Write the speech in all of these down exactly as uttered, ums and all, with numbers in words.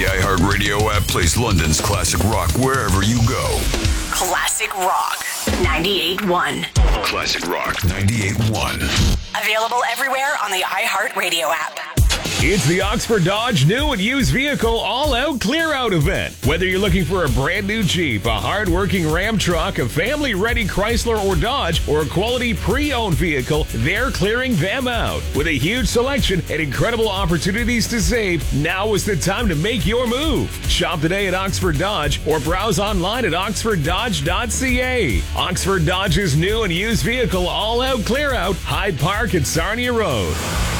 The iHeartRadio app plays London's classic rock wherever you go. Classic Rock ninety-eight point one. Classic Rock ninety-eight point one. Available everywhere on the iHeartRadio app. It's the Oxford Dodge new and used vehicle all-out clear-out event. Whether you're looking for a brand new Jeep, a hard-working Ram truck, a family-ready Chrysler or Dodge, or a quality pre-owned vehicle, they're clearing them out. With a huge selection and incredible opportunities to save, now is the time to make your move. Shop today at Oxford Dodge or browse online at oxford dodge dot c a. Oxford Dodge's new and used vehicle all-out clear-out, Hyde Park at Sarnia Road.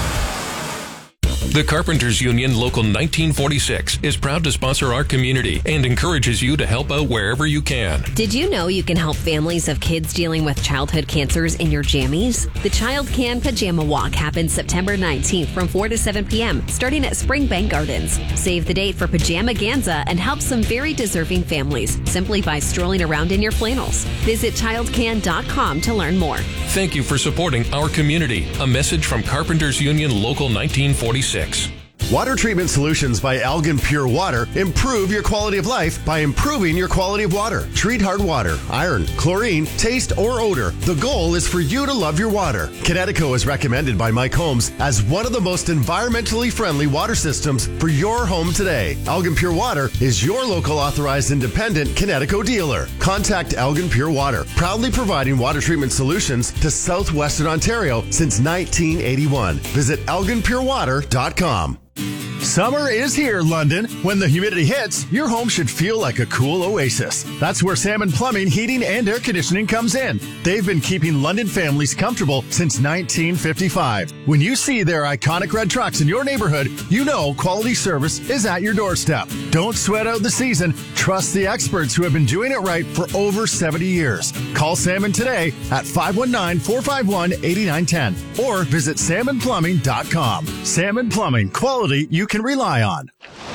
The Carpenters Union Local nineteen forty-six is proud to sponsor our community and encourages you to help out wherever you can. Did you know you can help families of kids dealing with childhood cancers in your jammies? The Child Can Pajama Walk happens September nineteenth from four to seven p.m. starting at Springbank Gardens. Save the date for Pajamaganza and help some very deserving families simply by strolling around in your flannels. Visit child can dot com to learn more. Thank you for supporting our community. A message from Carpenters Union Local nineteen forty-six. Water Treatment Solutions by Algan Pure Water improve your quality of life by improving your quality of water. Treat hard water, iron, chlorine, taste, or odor. The goal is for you to love your water. Connecticut is recommended by Mike Holmes as one of the most environmentally friendly water systems for your home today. Algan Pure Water is your local authorized independent Connecticut dealer. Contact Algan Pure Water, proudly providing water treatment solutions to southwestern Ontario since nineteen eighty-one. Visit algan pure water dot com. Summer is here, London. When the humidity hits, your home should feel like a cool oasis. That's where Salmon Plumbing, Heating, and Air Conditioning comes in. They've been keeping London families comfortable since nineteen fifty-five. When you see their iconic red trucks in your neighborhood, you know quality service is at your doorstep. Don't sweat out the season. Trust the experts who have been doing it right for over seventy years. Call Salmon today at five one nine, four five one, eight nine one zero or visit salmon plumbing dot com. Salmon Plumbing, quality you can rely on.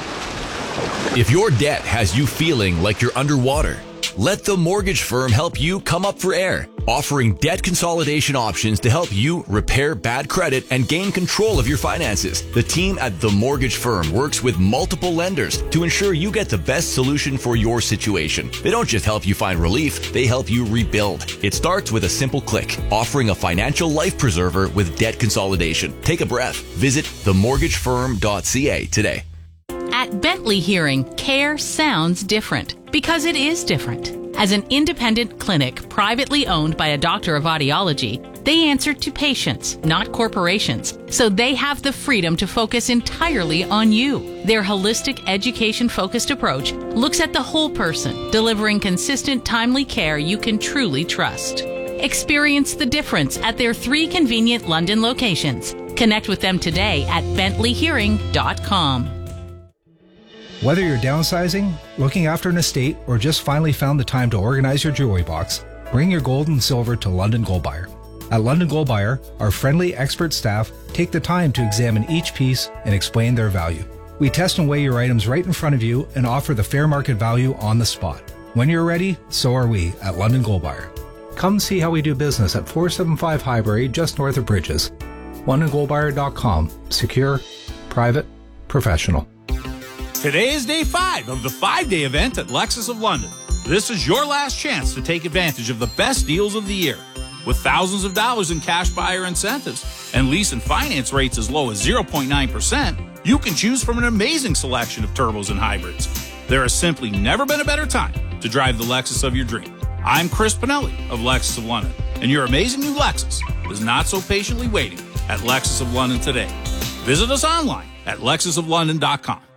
If your debt has you feeling like you're underwater, let the mortgage firm help you come up for air, offering debt consolidation options to help you repair bad credit and gain control of your finances. The team at The Mortgage Firm works with multiple lenders to ensure you get the best solution for your situation. They don't just help you find relief, they help you rebuild. It starts with a simple click, offering a financial life preserver with debt consolidation. Take a breath. Visit the mortgage firm dot c a today. At Bentley Hearing, care sounds different because it is different. As an independent clinic privately owned by a doctor of audiology, they answer to patients, not corporations, so they have the freedom to focus entirely on you. Their holistic, education-focused approach looks at the whole person, delivering consistent, timely care you can truly trust. Experience the difference at their three convenient London locations. Connect with them today at bentley hearing dot com. Whether you're downsizing, looking after an estate, or just finally found the time to organize your jewelry box, bring your gold and silver to London Gold Buyer. At London Gold Buyer, our friendly expert staff take the time to examine each piece and explain their value. We test and weigh your items right in front of you and offer the fair market value on the spot. When you're ready, so are we at London Gold Buyer. Come see how we do business at four seventy-five Highbury, just north of Bridges. london gold buyer dot com. Secure, private, professional. Today is day five of the five-day event at Lexus of London. This is your last chance to take advantage of the best deals of the year. With thousands of dollars in cash buyer incentives and lease and finance rates as low as zero point nine percent, you can choose from an amazing selection of turbos and hybrids. There has simply never been a better time to drive the Lexus of your dream. I'm Chris Pinelli of Lexus of London, and your amazing new Lexus is not so patiently waiting at Lexus of London today. Visit us online at lexus of london dot com.